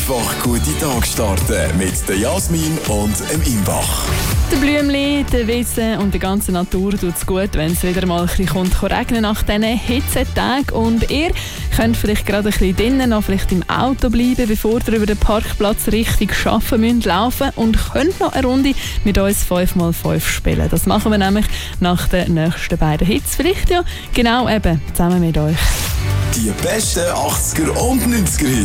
einfach gute Tag starten mit der Jasmin und dem Imbach. Der Blümli, der Wiese und der ganzen Natur tut es gut, wenn es wieder mal ein bisschen regnen nach diesen Hitzetagen. Und ihr könnt vielleicht gerade ein bisschen drinnen, noch vielleicht im Auto bleiben, bevor ihr über den Parkplatz richtig arbeiten müsst, laufen und könnt noch eine Runde mit uns 5x5 spielen. Das machen wir nämlich nach den nächsten beiden Hits. Vielleicht ja genau eben zusammen mit euch. Die besten 80er und 90er Hits.